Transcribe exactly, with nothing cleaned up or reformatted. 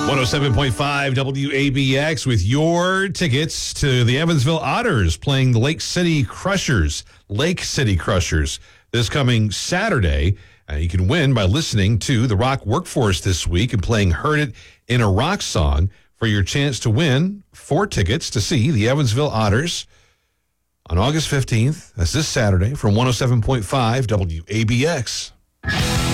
one oh seven point five W A B X with your tickets to the Evansville Otters playing the Lake City Crushers. Lake City Crushers this coming Saturday. Uh, you can win by listening to the Rock Workforce this week and playing Heard It in a Rock Song for your chance to win four tickets to see the Evansville Otters on August fifteenth. That's this Saturday from one oh seven point five W A B X.